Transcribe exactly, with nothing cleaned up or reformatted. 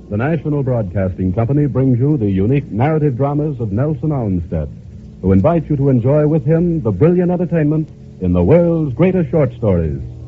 the National Broadcasting Company brings you the unique narrative dramas of Nelson Almstead, who invites you to enjoy with him the brilliant entertainment in the world's greatest short stories.